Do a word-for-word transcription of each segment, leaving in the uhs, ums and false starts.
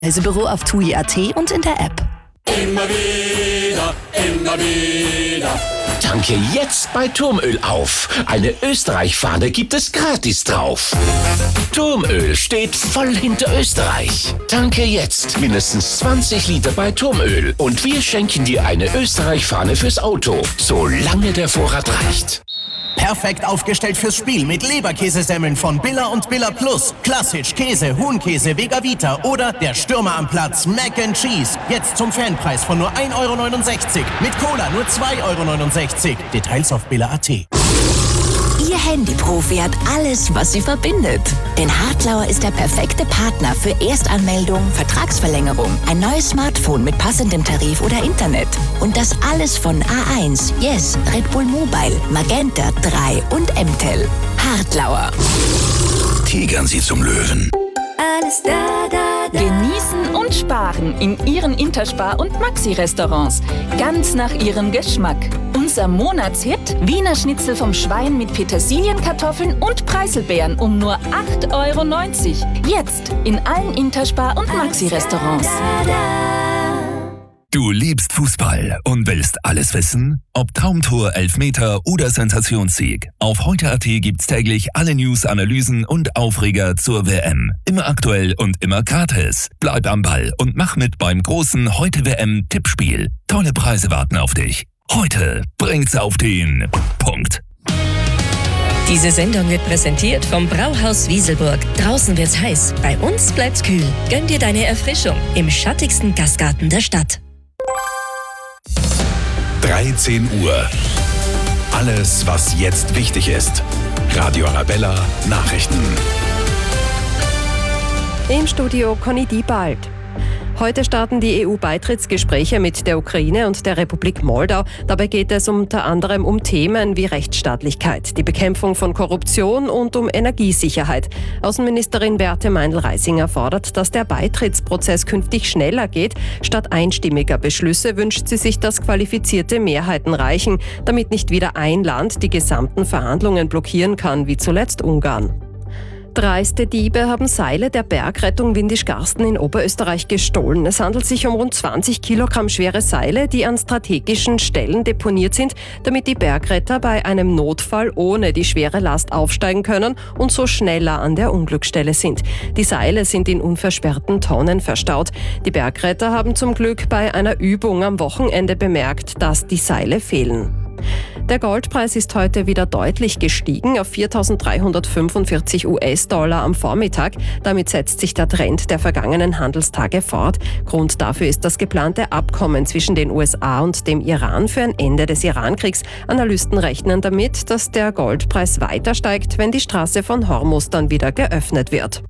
Reisebüro auf T U I Punkt A T und in der App. Immer wieder, immer wieder. Tanke jetzt bei Turmöl auf. Eine Österreich-Fahne gibt es gratis drauf. Turmöl steht voll hinter Österreich. Tanke jetzt mindestens zwanzig Liter bei Turmöl und wir schenken dir eine Österreich-Fahne fürs Auto, solange der Vorrat reicht. Perfekt aufgestellt fürs Spiel mit Leberkäsesemmeln von Billa und Billa Plus. Klassisch, Käse, Huhnkäse, Vega Vita oder der Stürmer am Platz Mac and Cheese. Jetzt zum Fanpreis von nur ein Euro neunundsechzig. Mit Cola nur zwei Euro neunundsechzig. Details auf Billa Punkt A T. Ihr Handyprofi hat alles, was sie verbindet. Denn Hartlauer ist der perfekte Partner für Erstanmeldung, Vertragsverlängerung, ein neues Smartphone mit passendem Tarif oder Internet. Und das alles von A eins, Yes, Red Bull Mobile, Magenta drei und M T E L. Hartlauer. Tigern Sie zum Löwen. Alles da, da, da. Genießen und sparen in Ihren Interspar- und Maxi-Restaurants. Ganz nach Ihrem Geschmack. Unser Monatshit: Wiener Schnitzel vom Schwein mit Petersilienkartoffeln und Preiselbeeren um nur acht Euro neunzig. Jetzt in allen Interspar- und Maxi-Restaurants. Du liebst Fußball und willst alles wissen? Ob Traumtor, Elfmeter oder Sensationssieg. Auf heute Punkt A T gibt's täglich alle News, Analysen und Aufreger zur W M. Immer aktuell und immer gratis. Bleib am Ball und mach mit beim großen Heute-W M-Tippspiel. Tolle Preise warten auf dich. Heute bringt's auf den Punkt. Diese Sendung wird präsentiert vom Brauhaus Wieselburg. Draußen wird's heiß, bei uns bleibt's kühl. Gönn dir deine Erfrischung im schattigsten Gastgarten der Stadt. dreizehn Uhr. Alles, was jetzt wichtig ist. Radio Arabella Nachrichten. Im Studio Conny Diebald. Heute starten die E U-Beitrittsgespräche mit der Ukraine und der Republik Moldau. Dabei geht es unter anderem um Themen wie Rechtsstaatlichkeit, die Bekämpfung von Korruption und um Energiesicherheit. Außenministerin Berthe Meindl-Reisinger fordert, dass der Beitrittsprozess künftig schneller geht. Statt einstimmiger Beschlüsse wünscht sie sich, dass qualifizierte Mehrheiten reichen, damit nicht wieder ein Land die gesamten Verhandlungen blockieren kann, wie zuletzt Ungarn. Dreiste Diebe haben Seile der Bergrettung Windischgarsten in Oberösterreich gestohlen. Es handelt sich um rund zwanzig Kilogramm schwere Seile, die an strategischen Stellen deponiert sind, damit die Bergretter bei einem Notfall ohne die schwere Last aufsteigen können und so schneller an der Unglücksstelle sind. Die Seile sind in unversperrten Tonnen verstaut. Die Bergretter haben zum Glück bei einer Übung am Wochenende bemerkt, dass die Seile fehlen. Der Goldpreis ist heute wieder deutlich gestiegen auf viertausenddreihundertfünfundvierzig US-Dollar am Vormittag. Damit setzt sich der Trend der vergangenen Handelstage fort. Grund dafür ist das geplante Abkommen zwischen den U S A und dem Iran für ein Ende des Irankriegs. Analysten rechnen damit, dass der Goldpreis weiter steigt, wenn die Straße von Hormuz dann wieder geöffnet wird.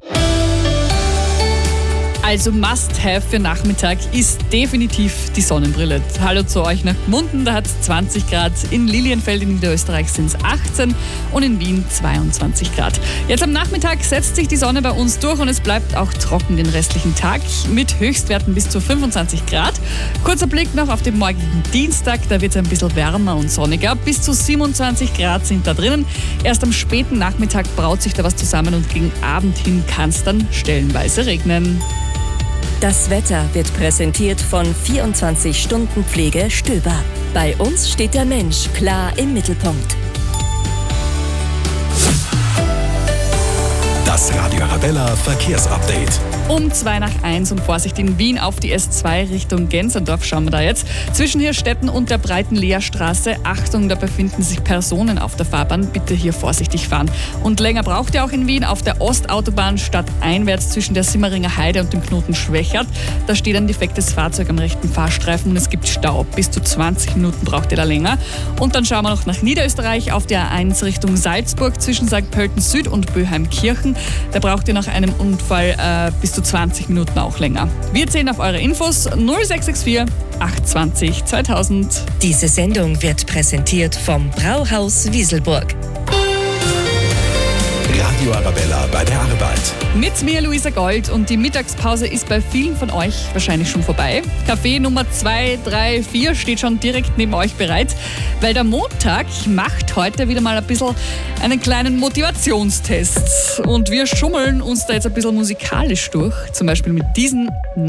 Also Must-Have für Nachmittag ist definitiv die Sonnenbrille. Hallo zu euch nach Gmunden, da hat es zwanzig Grad, in Lilienfeld in Niederösterreich sind es achtzehn und in Wien zweiundzwanzig Grad. Jetzt am Nachmittag setzt sich die Sonne bei uns durch und es bleibt auch trocken den restlichen Tag mit Höchstwerten bis zu fünfundzwanzig Grad. Kurzer Blick noch auf den morgigen Dienstag, da wird es ein bisschen wärmer und sonniger. Bis zu siebenundzwanzig Grad sind da drinnen. Erst am späten Nachmittag braut sich da was zusammen und gegen Abend hin kann es dann stellenweise regnen. Das Wetter wird präsentiert von vierundzwanzig Stunden Pflege Stöber. Bei uns steht der Mensch klar im Mittelpunkt. Das Radio Arabella Verkehrsupdate. Um zwei nach eins und Vorsicht in Wien auf die S zwei Richtung Gensendorf schauen wir da jetzt. Zwischen Hirstetten und der breiten Leerstraße. Achtung, da befinden sich Personen auf der Fahrbahn. Bitte hier vorsichtig fahren. Und länger braucht ihr auch in Wien auf der Ostautobahn stadteinwärts zwischen der Simmeringer Heide und dem Knoten Schwächert. Da steht ein defektes Fahrzeug am rechten Fahrstreifen und es gibt Stau. Bis zu zwanzig Minuten braucht ihr da länger. Und dann schauen wir noch nach Niederösterreich auf der A eins Richtung Salzburg zwischen Sankt Pölten Süd und Böheimkirchen. Da braucht ihr nach einem Unfall äh, bis zu zwanzig Minuten auch länger. Wir zählen auf eure Infos null sechs sechs vier acht zwei null zweitausend. Diese Sendung wird präsentiert vom Brauhaus Wieselburg. Radio Arabella bei der Arbeit. Mit mir Luisa Gold und die Mittagspause ist bei vielen von euch wahrscheinlich schon vorbei. Kaffee Nummer zwei, drei, vier steht schon direkt neben euch bereit, weil der Montag macht heute wieder mal ein bisschen einen kleinen Motivationstest. Und wir schummeln uns da jetzt ein bisschen musikalisch durch, zum Beispiel mit diesen